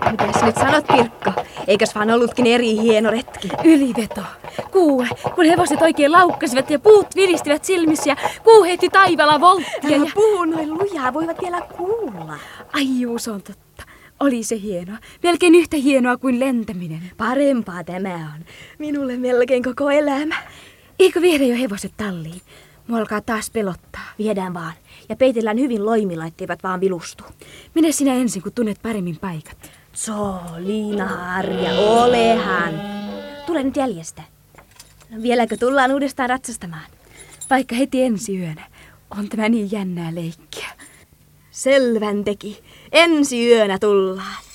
Mitäs nyt sanot, Pirkko? Eikös vaan ollutkin eri hieno retki? Yliveto. Kuule, kun hevoset oikein laukkasivat ja puut viristivät silmissä ja kuu heitti taivaalla volttia. Älä puhu noin lujaa, voivat vielä kuulla. Ai juu, se on totta. Oli se hienoa. Melkein yhtä hienoa kuin lentäminen. Parempaa tämä on. Minulle melkein koko elämä. Eikö viedä jo hevoset talliin? Mua alkaa taas pelottaa. Viedään vaan. Ja peitellään hyvin loimilla, etteivät vaan vilustu. Mene sinä ensin, kun tunnet paremmin paikat. Liina Harja, olehan. Tule nyt jäljestä. No, vieläkö tullaan uudestaan ratsastamaan? Vaikka heti ensi yönä. On tämä niin jännää leikkiä. Selvän teki. Ensi yönä tullaan.